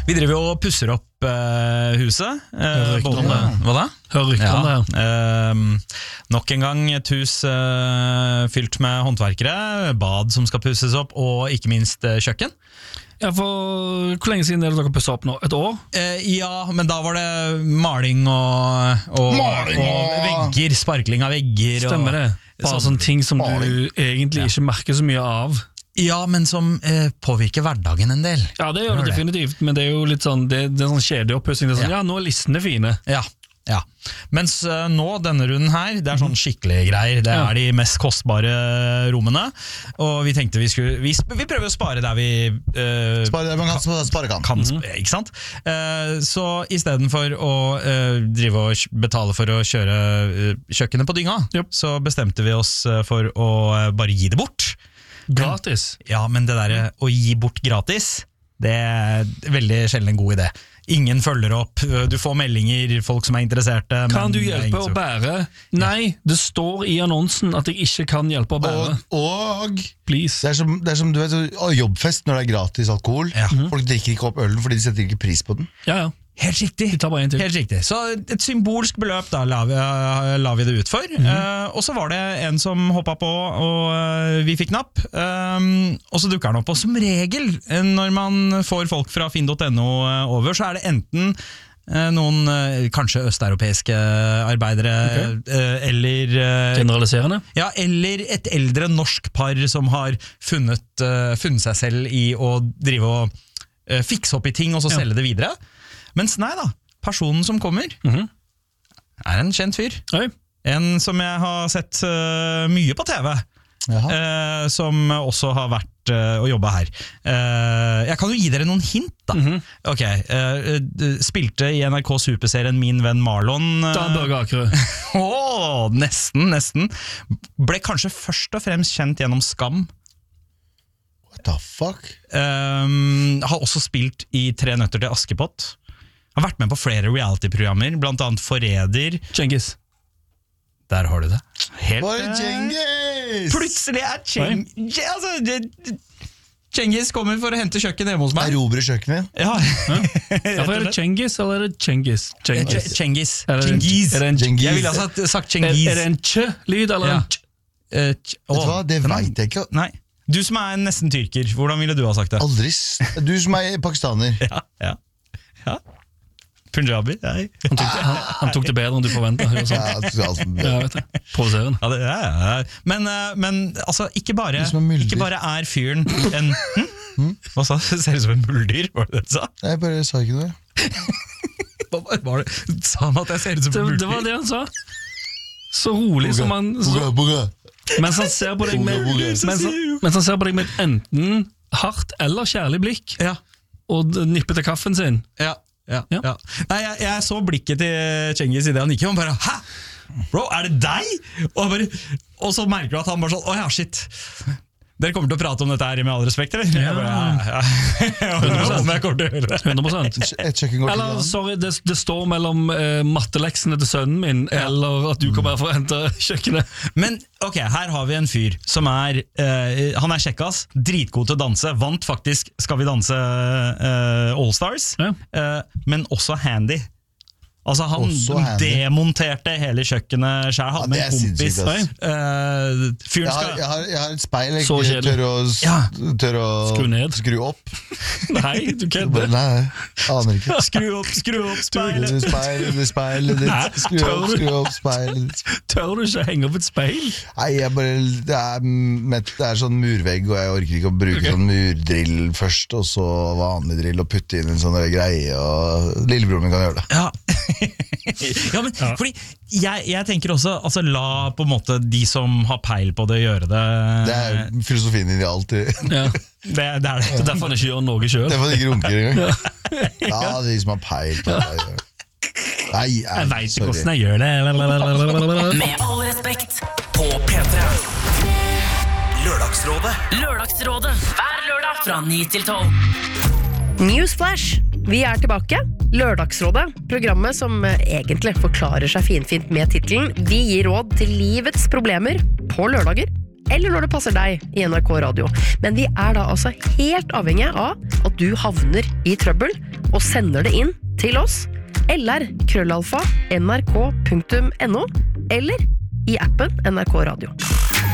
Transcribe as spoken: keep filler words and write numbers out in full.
Vi driver jo og pusser opp uh, huset. Uh, både, hva da? Hører ryktene ja. her. Uh, nok en gang et hus uh, fylt med håndverkere, bad som skal pusses opp, og ikke minst uh, kjøkken. Ja, for hvor lenge siden er det dere pusset opp nå? Et år? Uh, ja, men da var det maling og, og, maling og... og vegger, sparkling av vegger. Stemmer det. Bare og, sånne ting som maling. Du egentlig ja. ikke merker så mye av. Ja, men som eh, påvirker hverdagen en del. Ja, det gjør det definitivt, men det er jo litt sånn, det, det er sånn kjedeoppussing. Det er sånn, ja. ja, nå er listene fine. Ja, ja. Mens uh, nå, denne runden her, det er sånn skikkelige greier. Det er ja. de mest kostbare rommene. Og vi tenkte vi skulle, vi, vi prøver å spare der vi... Uh, spare der man kan spare kan. kan mm-hmm. Ikke sant? Uh, så i stedet for å uh, drive og betale for å kjøre uh, kjøkkenet på dynga, yep. så bestemte vi oss for å uh, bare gi det bort. Gratis? Men, ja, men det der å gi bort gratis, det er veldig sjelden en god idé. Ingen følger opp, du får meldinger, folk som er interesserte. Kan du hjelpe å bære? Nei, det står i annonsen at jeg ikke kan hjelpe å bære. Og, og please. Det er som, det er som du vet, jobbfest når det er gratis alkohol. Ja. Folk drikker ikke opp ølen fordi de setter ikke pris på den. Ja, ja. Helt riktig. Helt riktig. Så et symbolsk beløp da la vi, la vi det ut for. Mm-hmm. uh, og så var det en som hoppet på, og uh, vi fikk napp. Um, og så dukker han opp. Og som regel, når man får folk fra finn punktum no over, så er det enten uh, noen uh, kanskje østeuropeiske arbeidere, okay. uh, eller uh, generaliserende? Ja, eller et eldre norsk par som har funnet, uh, funnet seg selv i å drive og uh, fikse opp i ting, og så ja. selge det videre. Mens nei da, personen som kommer mm-hmm. er en kjent fyr. Oi. En som jeg har sett uh, mye på T V, uh, som også har vært uh, og jobbet her. Uh, jeg kan jo gi dere noen hint da. Mm-hmm. Ok, uh, spilte i N R K Superserien Min venn Marlon. Uh, da Børge Akerø. oh, nesten, nesten. Ble kanskje først og fremst kjent gjennom Skam. What the fuck? Um, har også spilt i Tre nøtter til Askepott. Har vært med på flere reality-programmer, blant annet Forræder. Cengiz. Der har du det. Helt, Bare Cengiz! Plutselig er Cengiz... Altså, Cengiz kommer for å hente kjøkken hjemme hos meg. Erobre kjøkkenet? Ja. ja, for er det Cengiz, eller er det Cengiz? Cengiz. Cengiz. Cengiz. Jeg ville altså sagt Cengiz. Er, er det en ch-lyd, eller ja. en ch? Uh, ch oh, Vet du hva, det vet jeg ikke. Nei. Du som er nesten tyrker, hvordan ville du ha sagt det? Aldri. Du som er pakistaner. Ja, ja. Ja. Punjabi, nei. Han tok, det, han, han tok det bedre enn du forventet. Ja, ja, vet jeg. Provoserende. Ja, det, ja, ja. Men, men altså, ikke bare, er ikke bare er fyren en... Hm? Hm? Hva sa du? Ser ut som en muldyr, var det det du sa? Nei, jeg bare sa ikke noe. Hva var det? Sa han at jeg ser ut som en muldyr? Det, det var det han sa. Så rolig som han... Boga, boga. Mens han ser på deg med, mens han, mens han ser på deg med enten hardt eller kjærlig blikk, ja. og nipper til kaffen sin. Ja. Ja, ja. Ja. Nei, jeg, jeg så blikket til Cengiz i det han gikk, og han bare, hæ? Bro, er det deg? Og, bare, og så merker du at han bare sånn, åja, shit. Dere kommer til å prate om dette her med all respekt, eller? Ja, jeg bare, ja, ja. hundre prosent. Jeg kommer til å høre det. hundre prosent. Eller, sorry, det, det står mellom uh, matteleksene til sønnen min, ja. eller at du kommer for å hente kjøkkenet. Men, ok, her har vi en fyr som er, uh, han er kjekkas, dritgod til å danse, vant faktisk Skal vi danse uh, All Stars, ja. uh, men også handy. Altså han demonterte hele kjøkkenet selv, hadde med en kompis. Uh, jeg, har, jeg, har, jeg har et speil jeg ikke tør å, ja. tør å skru, ned. skru opp. Nei, du kødder. Nei, aner ikke. Skru opp, skru opp speilet. Speilet, speilet ditt. Skru opp, skru opp speilet. Tør du ikke henge opp et speil? Nei, jeg bare, det er, det er sånn murvegg, og jeg orker ikke å bruke okay. sånn murdrill først, og så vanlig drill, og putte inn en sånn greie, og lillebroren min kan gjøre det. Ja. ja, men ja. fordi jeg, jeg tenker også, altså la på en måte de som har peil på det gjøre det. Det er filosofien din i alt. Ja. Det, det er det. Det er derfor han ikke gjør noe selv. Derfor han ikke runker engang. Ja. ja, de som har peil på det. Nei, jeg, jeg vet ikke hvordan jeg gjør det. Med all respekt på P tre. Lørdagsrådet. Lørdagsrådet hver lørdag fra ni til tolv. Newsflash. Vi er tilbake. Lørdagsrådet, programmet som egentlig forklarer seg finfint med titelen Vi gir råd til livets problemer på lørdager eller når det passer deg i N R K Radio. Men vi er da altså helt avhengig av at du havner i trøbbel og sender det inn til oss, eller krøllalfa nrk punktum no, eller i appen N R K Radio.